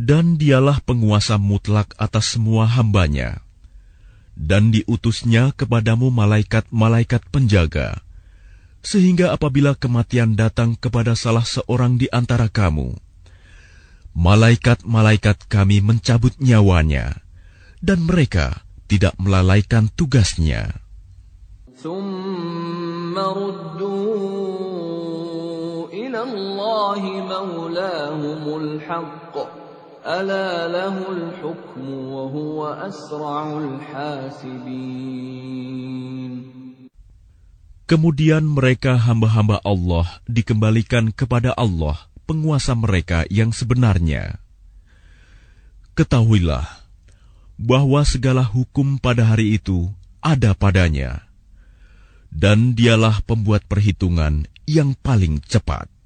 Dan dialah penguasa mutlak atas semua hambanya. Dan diutusnya kepadamu malaikat-malaikat penjaga, sehingga apabila kematian datang kepada salah seorang di antara kamu, malaikat-malaikat kami mencabut nyawanya, dan mereka tidak melalaikan tugasnya. ثُمَّ رُدُّوا إِلَى اللَّهِ مَوْلَاهُمُ الْحَقِّ أَلَا لَهُ الْحُكْمُ وَهُوَ أَسْرَعُ الْحَاسِبِينَ. Kemudian mereka hamba-hamba Allah dikembalikan kepada Allah, penguasa mereka yang sebenarnya. Ketahuilah bahwa segala hukum pada hari itu ada padanya, dan dialah pembuat perhitungan yang paling cepat.